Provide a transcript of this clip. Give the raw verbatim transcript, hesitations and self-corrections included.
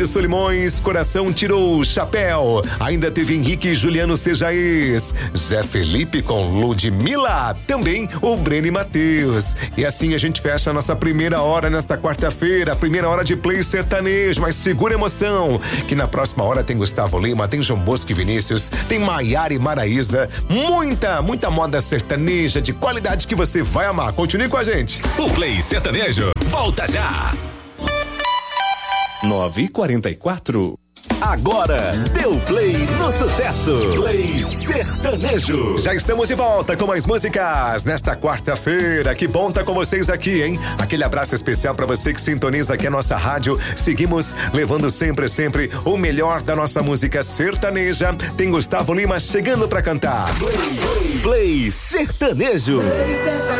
de Solimões, Coração tirou o chapéu. Ainda teve Henrique e Juliano Sejaís, Zé Felipe com Ludmilla, também o Breno e Matheus. E assim a gente fecha a nossa primeira hora nesta quarta-feira, primeira hora de Play Sertanejo, mas segura a emoção, que na próxima hora tem Gustavo Lima, tem João Bosco e Vinícius, tem Maiara e Maraísa, muita, muita moda sertaneja de qualidade que você vai amar. Continue com a gente. O Play Sertanejo volta já. nove e quarenta e quatro. Agora, deu play no sucesso. Play Sertanejo. Já estamos de volta com mais músicas nesta quarta-feira. Que bom estar com vocês aqui, hein? Aquele abraço especial para você que sintoniza aqui a nossa rádio. Seguimos levando sempre, sempre o melhor da nossa música sertaneja. Tem Gustavo Lima chegando para cantar. Play, play Sertanejo. Play Sertanejo.